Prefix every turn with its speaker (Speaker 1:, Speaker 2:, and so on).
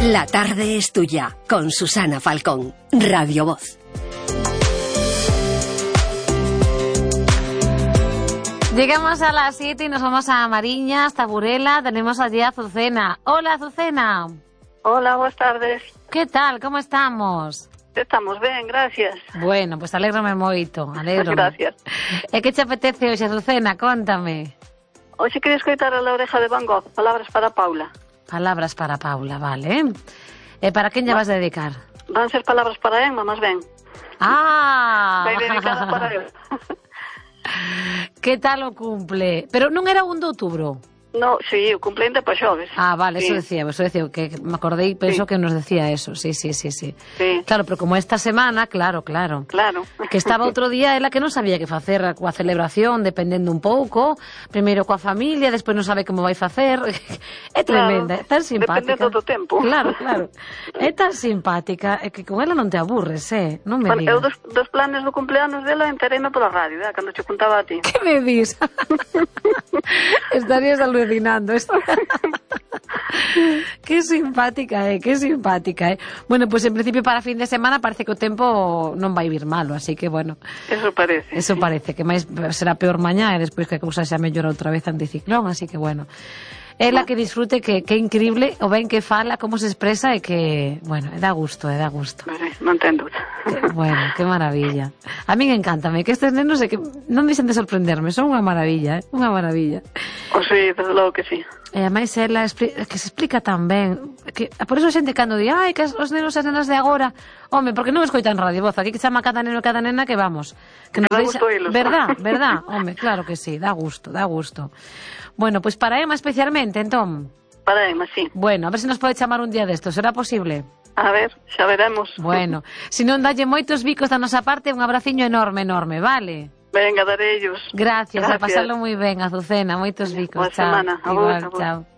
Speaker 1: La tarde es tuya, con Susana Falcón, Radio Voz.
Speaker 2: Llegamos a las 7 y nos vamos a Mariña, hasta Burela. Tenemos allí a Azucena. Hola, Azucena.
Speaker 3: Hola, buenas tardes.
Speaker 2: ¿Qué tal? ¿Cómo estamos?
Speaker 3: Estamos ben, gracias.
Speaker 2: Bueno, pues alégrome moito, alégrome.
Speaker 3: Gracias.
Speaker 2: E que te apetece hoxe, Azucena? Contame.
Speaker 3: Hoxe quería escoitar a La Oreja de Van Gogh, Palabras para Paula.
Speaker 2: Palabras para Paula, vale. E para quen lle vas a dedicar?
Speaker 3: Van ser palabras para Emma, más ben.
Speaker 2: Ah!
Speaker 3: Vai dedicada para eu.
Speaker 2: Que tal o cumple? Pero non era 1 de outubro?
Speaker 3: No, sí, o cumpleén de Paxoves.
Speaker 2: Ah, vale,
Speaker 3: sí.
Speaker 2: Eso decía, que me acordei, penso
Speaker 3: sí.
Speaker 2: que nos decía eso, sí.
Speaker 3: Sí.
Speaker 2: Claro, pero como esta semana, claro.
Speaker 3: Claro.
Speaker 2: Que estaba outro día, ela que non sabía que facer coa celebración, dependendo un pouco, primeiro coa familia, despois non sabe como vai facer. É tremenda, é tan simpática.
Speaker 3: Dependendo do tempo.
Speaker 2: Claro. É tan simpática, é que con ela non te aburres, non me digas.
Speaker 3: Eu dos planes do cumpleanos dela entereime pola radio, cando che contaba a ti.
Speaker 2: Que me dis? Estarías alucinando. Qué simpática, qué simpática. Bueno, pues en principio para fin de semana parece que o tempo non vai vir malo, así que bueno.
Speaker 3: Eso parece,
Speaker 2: que máis será peor mañá e despois que a cousa xa mellora outra vez anticiclón, así que bueno. Ela que disfrute, que increíble o ben que fala, como se expresa e que, bueno, dá gusto.
Speaker 3: Non ten dúda.
Speaker 2: Bueno, que maravilla. A min encántame que estes nenos que non deixan de sorprenderme, son unha maravilla, unha maravilla.
Speaker 3: Sí, desde logo que sí.
Speaker 2: E ademais ela que se explica tan ben, que por eso a xente cando di, ai, que os nenos e as nenas de agora, home, porque non escoitan Radio Voz, aquí que chama cada neno e cada nena que vamos, que nos deixa, verdad, home, claro que sí, dá gusto. Bueno, pois para Emma especialmente, entón.
Speaker 3: Para Emma, sí.
Speaker 2: Bueno, a ver se nos pode chamar un día destos, será posible?
Speaker 3: A ver, xa veremos.
Speaker 2: Bueno, se non dalle moitos bicos da nosa parte, un abraciño enorme, vale?
Speaker 3: Venga, darellos.
Speaker 2: Gracias, a pasarlo moi ben, Azucena, moitos bicos.
Speaker 3: Boa semana.
Speaker 2: Igual, chao.